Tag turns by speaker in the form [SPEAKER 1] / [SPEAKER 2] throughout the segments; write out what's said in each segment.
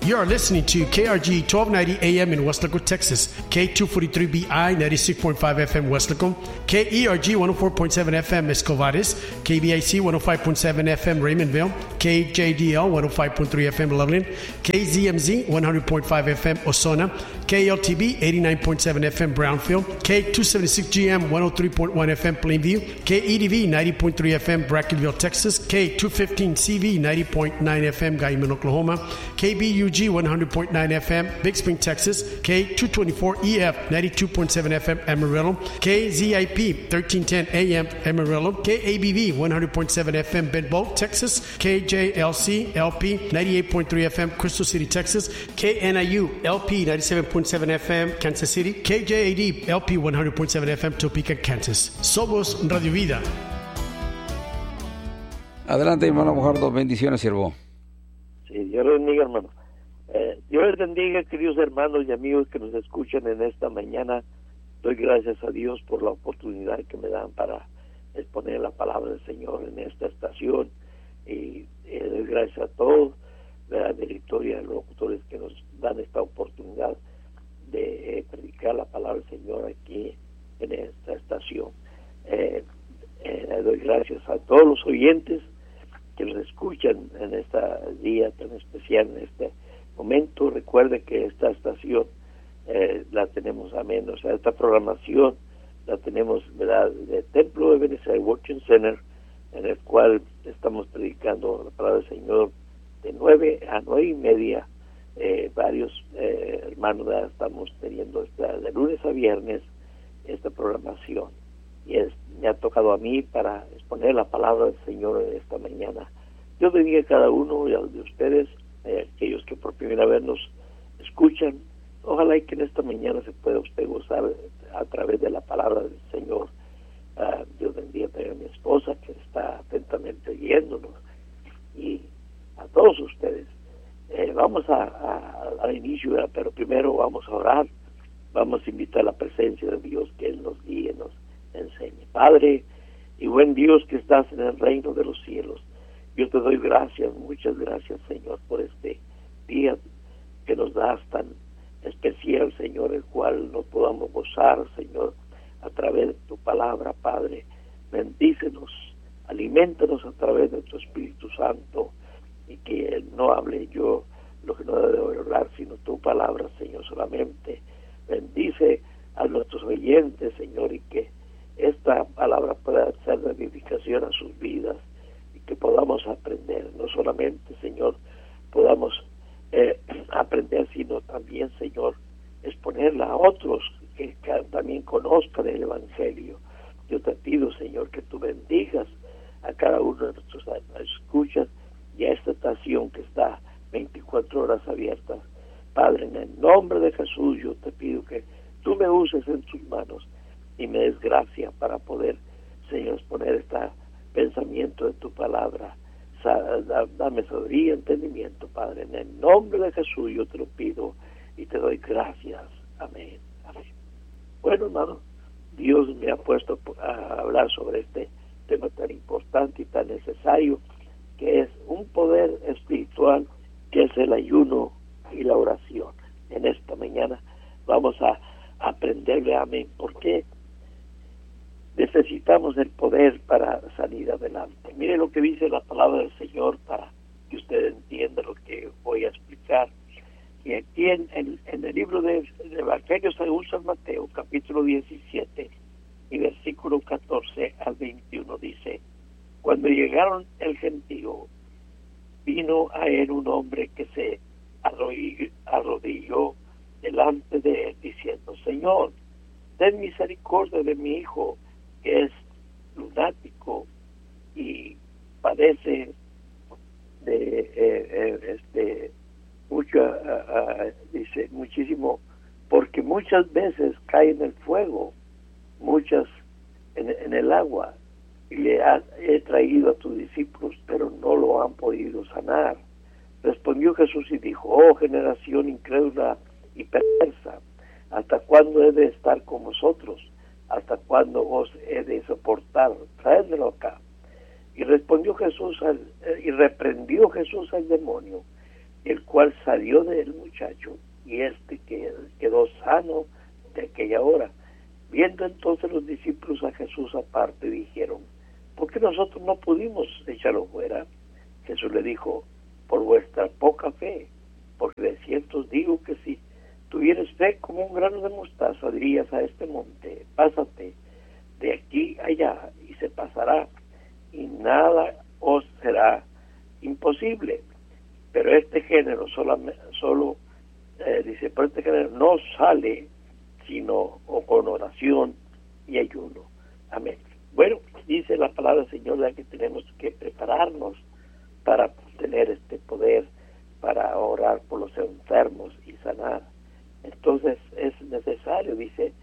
[SPEAKER 1] You are listening to KRG 1290 AM in Westlaco, Texas, K243BI 96.5 FM Westlaco, KERG 104.7 FM Escovares, KBIC 105.7 FM Raymondville, KJDL 105.3 FM Loveland, KZMZ 100.5 FM Osona, KLTB 89.7 FM Brownfield, K276GM 103.1 FM Plainview, KEDV 90.3 FM Brackenville, Texas, K215CV 90.9 FM Guyman, Oklahoma, KBUG 100.9 FM Big Spring, Texas, K224EF 92.7 FM Amarillo, KZIP 1310 AM Amarillo, KABV 100.7 FM Benbow, Texas, KJLC LP 98.3 FM Crystal City, Texas, KNIU LP 97.7 FM Kansas City, KJAD LP 100.7 FM Topeka, Kansas. Somos Radio Vida.
[SPEAKER 2] Adelante, hermano Bujardo. Bendiciones, siervo.
[SPEAKER 3] Sí, Dios les bendiga, hermano. Dios les bendiga, queridos hermanos y amigos que nos escuchan en esta mañana. Doy gracias a Dios por la oportunidad que me dan para exponer la palabra del Señor en esta estación. Y doy gracias a todos, la directoria de los locutores que nos dan esta oportunidad de predicar la palabra del Señor aquí en esta estación. Doy gracias a todos los oyentes que nos escuchan en este día tan especial, en este momento. Recuerde que esta estación la tenemos o sea, esta programación la tenemos, ¿verdad?, de Templo de Ebenezer Worship Center, en el cual estamos predicando la palabra del Señor de 9 a 9:30. Varios hermanos, ¿verdad?, estamos teniendo de lunes a viernes esta programación, y me ha tocado a mí para exponer la palabra del Señor esta mañana. Dios bendiga a cada uno de ustedes, aquellos que por primera vez nos escuchan. Ojalá y que en esta mañana se pueda usted gozar a través de la palabra del Señor. Dios bendiga también a mi esposa, que está atentamente oyéndonos, y a todos ustedes. Vamos al inicio, ¿verdad?, pero primero vamos a orar. Vamos a invitar la presencia de Dios, que Él nos guíe, nos enseñe. Padre y buen Dios que estás en el reino de los cielos, yo te doy gracias, muchas gracias, Señor, por este día que nos das tan especial, Señor, el cual nos podamos gozar, Señor, a través de tu palabra, Padre. Bendícenos, aliméntanos a través de tu Espíritu Santo, y que no hable yo lo que no debo hablar, sino tu palabra, Señor, solamente. Bendice a nuestros oyentes, Señor, y que esta palabra pueda ser de edificación a sus vidas, y que podamos aprender, no solamente, Señor, podamos aprender, sino también, Señor, exponerla a otros que también conozcan el Evangelio. Yo te pido, Señor, que tú bendigas a cada uno de nuestros escuchas y a esta estación que está 24 horas abiertas. Padre, en el nombre de Jesús, yo te pido que tú me uses en tus manos y me des gracia para poder, Señor, exponer este pensamiento de tu palabra. Dame sabiduría y entendimiento, Padre. En el nombre de Jesús yo te lo pido y te doy gracias. Amén. Amén. Bueno, hermano, Dios me ha puesto a hablar sobre este tema tan importante y tan necesario, que es un poder espiritual, que es el ayuno y la oración. En esta mañana vamos a aprenderle, amén, por qué necesitamos el poder para salir adelante. Mire lo que dice la palabra del Señor para que usted entienda lo que voy a explicar. Y aquí en el libro del Evangelio según San Mateo, capítulo 17 y versículo 14 al 21, dice: cuando llegaron el gentío, vino a él un hombre que se arrodilló delante de él, diciendo: Señor, ten misericordia de mi hijo, que es lunático y padece de dice muchísimo, porque muchas veces cae en el fuego, muchas en el agua, y he traído a tus discípulos, pero no lo han podido sanar. Respondió Jesús y dijo: oh generación incrédula y perversa, ¿hasta cuándo he de estar con vosotros? ¿Hasta cuándo os he de soportar? Traédmelo acá. Y reprendió Jesús al demonio, el cual salió del muchacho, y quedó sano de aquella hora. Viendo entonces los discípulos a Jesús aparte, dijeron: ¿por qué nosotros no pudimos echarlo fuera? Jesús le dijo: por vuestra poca fe, porque de cierto os digo que si tuvieres fe como un grano de mostaza, dirías a este monte: pásate de aquí allá, y se pasará, y nada os será imposible. Pero este género dice, pero este género no sale sino con oración y ayuno. Amén. Bueno, dice la palabra del Señor, ya que tenemos que prepararnos para tener este poder, para orar por los enfermos y sanar. Entonces es necesario, dice,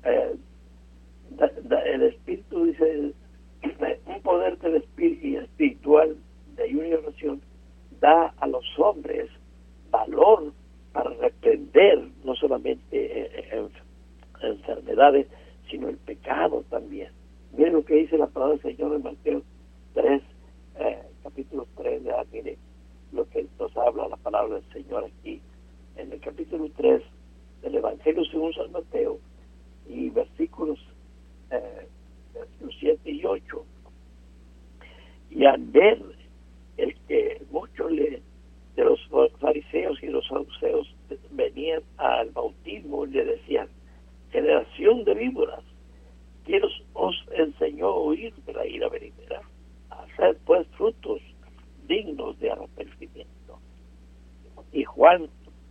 [SPEAKER 3] el Espíritu, dice, un poder del Espíritu espiritual de ayuno y oración da a los hombres valor para reprender no solamente enfermedades, sino el pecado también. Miren lo que dice la palabra del Señor en Mateo 3, capítulo 3, mire lo que nos habla la palabra del Señor aquí, en el capítulo 3 del Evangelio según San Mateo, y versículos 7 y 8. Y al ver el que muchos de los fariseos y los saduceos venían al bautismo, le decían: generación de víboras, ¿quién os enseñó a huir de la ira venidera? Haced pues frutos dignos de arrepentimiento. Y Juan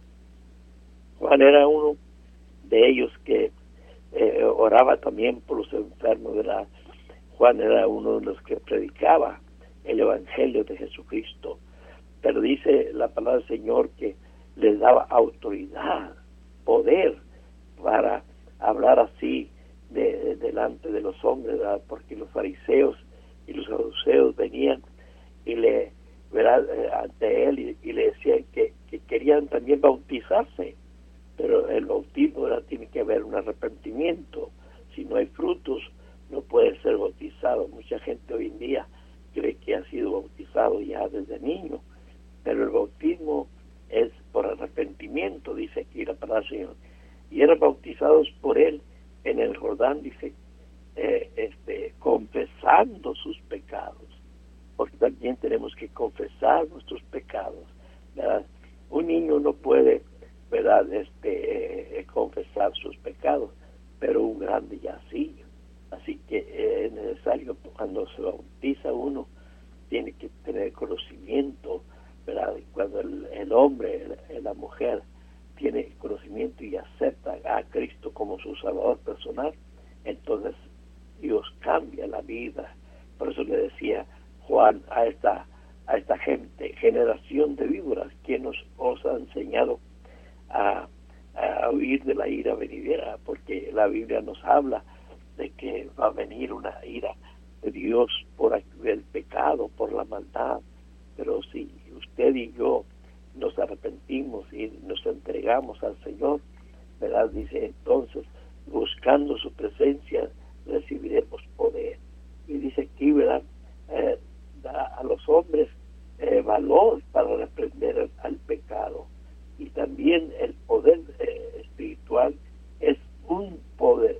[SPEAKER 3] era uno de ellos que oraba también por los enfermos, ¿verdad? Juan era uno de los que predicaba el Evangelio de Jesucristo. Pero dice la palabra del Señor que les daba autoridad, poder para hablar así delante de los hombres, ¿verdad? Porque los fariseos y los saduceos venían y ante él y le decían que querían también bautizarse, pero el bautismo, ¿verdad?, tiene que haber un arrepentimiento. Si no hay frutos, no puede ser bautizado. Mucha gente hoy en día cree que ha sido bautizado ya desde niño, pero el bautismo es por arrepentimiento, dice aquí la palabra del Señor. Y eran bautizados por él en el Jordán, dice, confesando sus pecados, porque también tenemos que confesar nuestros pecados, ¿verdad? Un niño no puede, ¿verdad?, confesar sus pecados, pero un grande ya sí. Así que es necesario, cuando se bautiza uno, tiene que tener conocimiento, ¿verdad? Cuando el hombre, la mujer, tiene conocimiento y acepta a Cristo como su Salvador personal, entonces Dios cambia la vida. Por eso le decía Juan a esta gente: generación de víboras, ¿quién os ha enseñado a huir de la ira venidera? Porque la Biblia nos habla de que va a venir una ira de Dios por el pecado, por la maldad. Pero si usted y yo nos arrepentimos y nos entregamos al Señor, ¿verdad?, dice, entonces, buscando su presencia, recibiremos poder. Y dice aquí, ¿verdad?, da a los hombres valor para reprender al pecado. Y también el poder espiritual es un poder,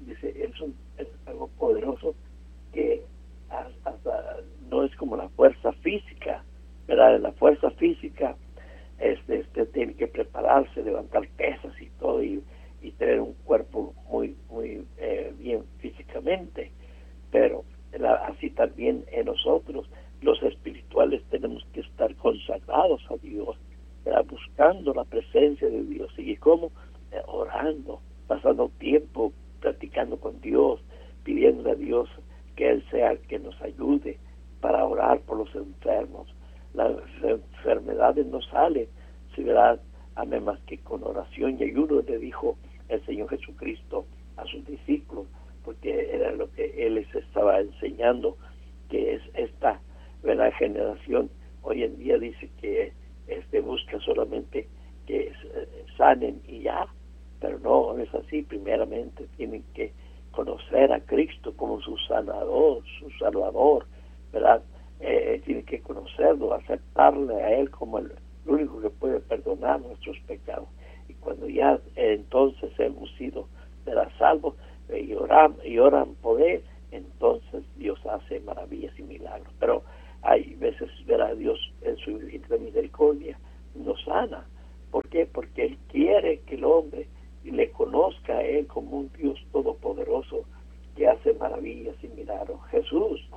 [SPEAKER 3] es algo poderoso que hasta no es como la fuerza física, ¿verdad? La fuerza física tiene que prepararse, levantar pesas y todo, y tener un cuerpo muy bien físicamente. Pero así también en nosotros, los espirituales, tenemos que estar consagrados a Dios, ¿verdad?, buscando la presencia de Dios. ¿Y cómo? Orando, pasando tiempo platicando con Dios, pidiendo a Dios que Él sea el que nos ayude para orar por los enfermos. Las enfermedades no salen, si verdad, amén, más que con oración y ayuno, le dijo el Señor Jesucristo a sus discípulos, porque era lo que Él les estaba enseñando, que es esta, ¿verdad?, generación. Hoy en día dice que busca solamente que sanen y ya, pero no es así. Primeramente tienen que conocer a Cristo como su sanador, su salvador, ¿verdad? Tienen que conocerlo, aceptarle a Él como el único que puede perdonar nuestros pecados. Y cuando ya entonces hemos sido salvos y oran por Él, entonces Dios hace maravillas y milagros. Pero hay veces, Dios en su infinita misericordia nos sana. ¿Por qué? Porque Él quiere que el hombre le conozca a Él como un Dios todopoderoso que hace maravillas y milagros. Jesús